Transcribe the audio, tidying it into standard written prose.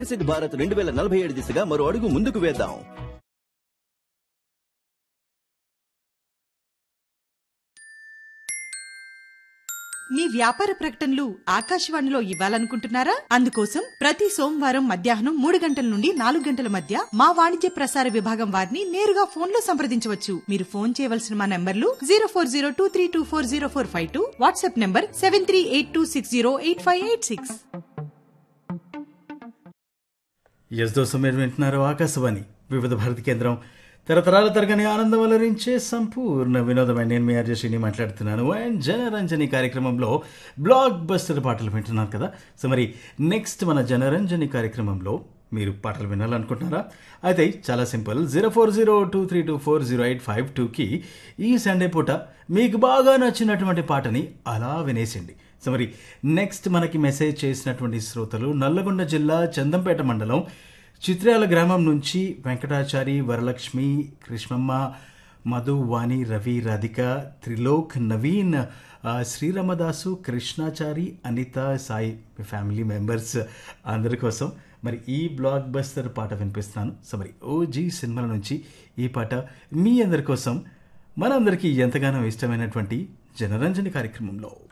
వికసిత్ భారత్ 2047 దిశగా మరో అడుగు ముందుకు వేద్దాం. మీ వ్యాపార ప్రకటనలు ఆకాశవాణిలో ఇవ్వాలనుకుంటున్నారా? అందుకోసం ప్రతి సోమవారం మధ్యాహ్నం 3 గంటల నుండి 4 గంటల మధ్య మా వాణిజ్య ప్రసార విభాగం వారిని నేరుగా ఫోన్ లో సంప్రదించవచ్చు. మీరు ఫోన్ చేయవలసిన మా నంబర్లు 0402324045, వాట్సాప్ నంబర్ 7382608586. ఎస్ దోస్తు, మీరు వింటున్నారు ఆకాశవాణి వివిధ భారతి కేంద్రం. తరతరాల తరగని ఆనందం అలరించే సంపూర్ణ వినోదమైన నేను మీ ఆర్జశ్రీని మాట్లాడుతున్నాను. అండ్ జనరంజని కార్యక్రమంలో బ్లాక్ బస్టర్ పాటలు వింటున్నారు కదా. సో మరి నెక్స్ట్ మన జనరంజని కార్యక్రమంలో మీరు పాటలు వినాలనుకుంటున్నారా? అయితే చాలా సింపుల్, 0402324085 ఈ సండే పూట మీకు బాగా నచ్చినటువంటి పాటని అలా వినేసిండి. సో మరి నెక్స్ట్ మనకి మెసేజ్ చేసినటువంటి శ్రోతలు నల్లగొండ జిల్లా చందంపేట మండలం చిత్రాల గ్రామం నుంచి వెంకటాచారి, వరలక్ష్మి, కృష్ణమ్మ, మధు, వాణి, రవి, రాధిక, త్రిలోక్, నవీన్, శ్రీరామదాసు, కృష్ణాచారి, అనిత, సాయి, మీ ఫ్యామిలీ మెంబర్స్ అందరి కోసం మరి ఈ బ్లాక్ బస్టర్ పాట వినిపిస్తాను. సో మరి ఓజీ సినిమాల నుంచి ఈ పాట మీ అందరి కోసం, మనందరికీ ఎంతగానో ఇష్టమైనటువంటి జనరంజని కార్యక్రమంలో.